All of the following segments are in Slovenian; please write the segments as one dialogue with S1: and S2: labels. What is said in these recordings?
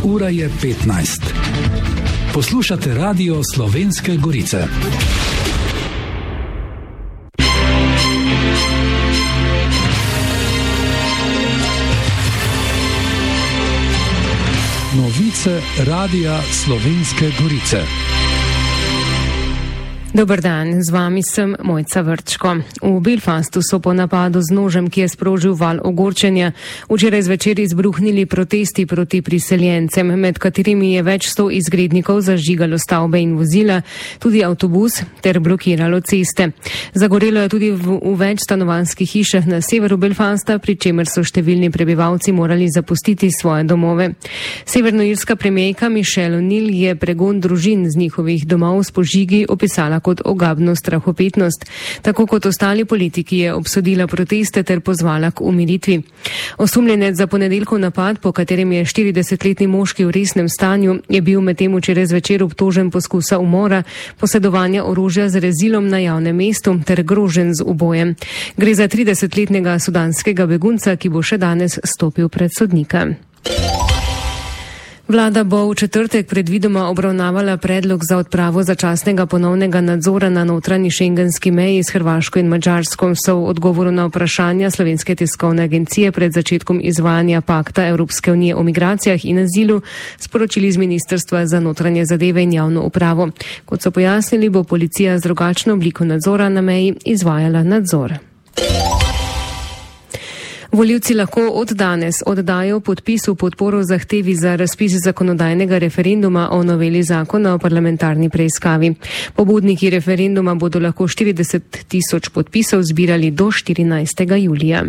S1: ura je 15. Poslušate Radio Slovenske Gorice. Novice Radia Slovenske Gorice.
S2: Dober dan, z vami sem Mojca Vrčko. V Belfastu so po napadu z nožem, ki je sprožil val ogorčenja, včeraj zvečer izbruhnili protesti proti priseljencem, med katerimi je več 100 izgrednikov zažigalo stavbe in vozila, tudi avtobus, ter blokiralo ceste. Zagorelo je tudi v več stanovanjskih hišah na severu Belfasta, pri čemer so številni prebivalci morali zapustiti svoje domove. Severnoirska premierka Michelle O'Neill je pregon družin z njihovih domov s požigi opisala kot ogabno strahopetnost. Tako kot ostali politiki je obsodila proteste ter pozvala k umiritvi. Osumljenec za ponedeljkov napad, po katerem je 40-letni moški v resnem stanju, je bil medtem včeraj zvečer obtožen poskusa umora, posedovanja orožja z rezilom na javnem mestu ter groženj z ubojem. Gre za 30-letnega sudanskega begunca, ki bo še danes stopil pred sodnika. Vlada bo v četrtek predvidoma obravnavala predlog za odpravo začasnega ponovnega nadzora na notranji šengenski meji s Hrvaško in Madžarsko, so v odgovoru na vprašanja Slovenske tiskovne agencije pred začetkom izvajanja pakta Evropske unije o migracijah in azilu sporočili z Ministrstva za notranje zadeve in javno upravo. Kot so pojasnili, bo policija z drugačno obliko nadzora na meji izvajala nadzor. Volivci lahko od danes oddajo podpis v podporo zahtevi za razpis zakonodajnega referenduma o noveli zakona o parlamentarni preiskavi. Pobudniki referenduma bodo lahko 40.000 podpisov zbirali do 14. julija.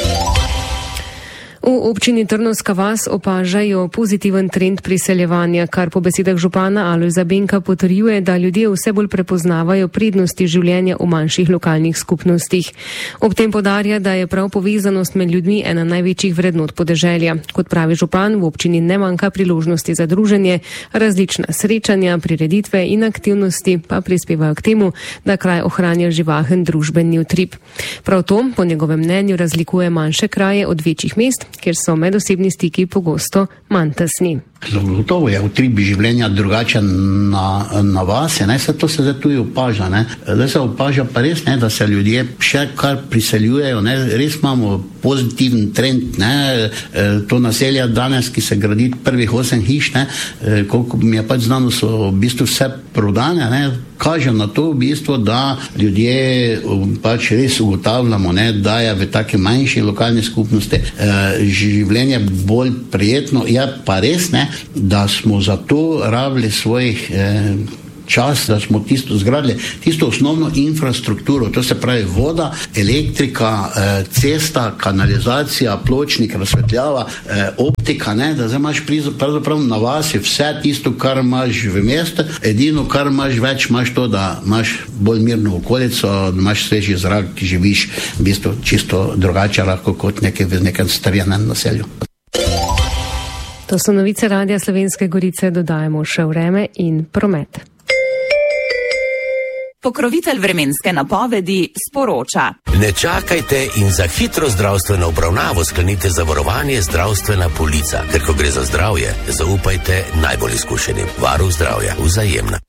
S2: V občini Trnovska vas opažajo pozitiven trend priseljevanja, kar po besedah župana Alojza Benka potrjuje, da ljudje vse bolj prepoznavajo prednosti življenja v manjših lokalnih skupnostih. Ob tem podarja, da je prav povezanost med ljudmi ena največjih vrednot podeželja. Kot pravi župan, v občini ne manjka priložnosti za druženje, različna srečanja, prireditve in aktivnosti pa prispevajo k temu, da kraj ohranja živahen družbeni utrip. Prav to, po njegovem mnenju, razlikuje manjše kraje od večjih mest, kjer so medosebni stiki pogosto manj tesni.
S3: Gotovo je utrip življenja drugačen na vas, se to se zdaj tudi opaža. Zdaj se opaža pa res, da se ljudje še kar priseljujejo, res imamo pozitiven trend. To naselje danes, ki se gradi prvih 8 hiš, koliko mi je pač znano, so v bistvu vse prodane, kaže na to v bistvu, da ljudje pač res ugotavljamo, da je v taki manjši lokalni skupnosti življenje bolj prijetno. Je pa res, da smo zato rabili svojih čas, da smo zgradili tisto osnovno infrastrukturo, to se pravi voda, elektrika, cesta, kanalizacija, pločnik, razsvetljava, optika, da zdaj imaš pravzaprav na vasi vse tisto, kar imaš v mestu, edino, kar imaš več, imaš to, da imaš bolj mirno okolico, da imaš sveži zrak, ki živiš v bistvu čisto drugače lahko kot v nekem strjenem naselju.
S2: To so novice Radia Slovenske Gorice, dodajamo še vreme in promet.
S4: Pokrovitelj vremenske napovedi sporoča.
S5: Ne čakajte in za hitro zdravstveno obravnavo sklenite zavarovanje Zdravstvena polica, ker ko gre za zdravje, zaupajte najbolj izkušenim. Varuh zdravja, Vzajemna.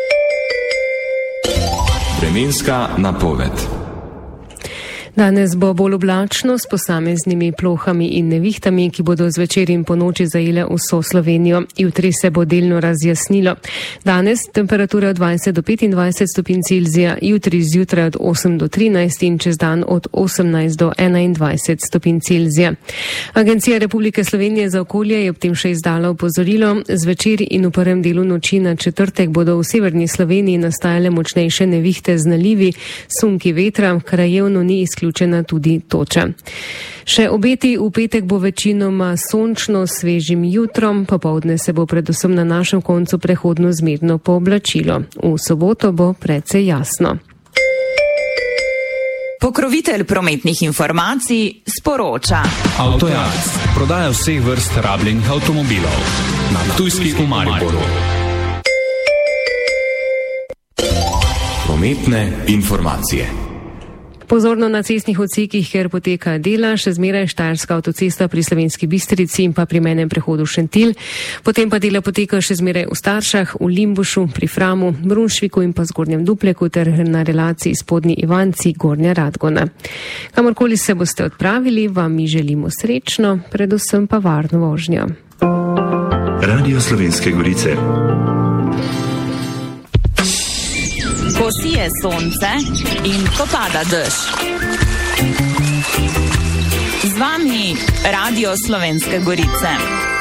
S6: Vremenska napoved.
S2: Danes bo bolj oblačno s posameznimi plohami in nevihtami, ki bodo zvečer in po noči zajele vso Slovenijo. Jutri se bo delno razjasnilo. Danes temperatura od 20 do 25 stopinj Celzija, jutri zjutraj od 8 do 13 in čez dan od 18 do 21 stopinj Celzija. Agencija Republike Slovenije za okolje je ob tem še izdala opozorilo. Zvečer in v prvem delu noči na četrtek bodo v severni Sloveniji nastajale močnejše nevihte z nalivi, sunki vetra, krajevno ni izključena tudi toča. Še obeti v petek bo večinoma sončno s svežim jutrom, popoldne se bo predvsem na našem koncu prehodno zmerno pooblačilo. V soboto bo precej jasno.
S4: Pokrovitelj prometnih informacij sporoča.
S7: Avtojakt. Prodaja vseh vrst rabljenih avtomobilov. Na Ptujski v Mariboru.
S6: Prometne informacije.
S2: Pozorno na cestnih odsekih, ker poteka dela, še zmeraj Štajerska avtocesta pri Slovenski Bistrici in pa pri mejnem prehodu Šentilj. Potem pa dela poteka še zmeraj v Staršah, v Limbušu, pri Framu, Brunšviku in pa Zgornjem Dupleku ter na relaciji Spodnji Ivanci, Gornja Radgona. Kamorkoli se boste odpravili, vam mi želimo srečno, predvsem pa varno vožnjo.
S8: Radio Slovenske Gorice.
S4: Ko sije sonce in ko pada dež. Z vami Radio Slovenske Gorice.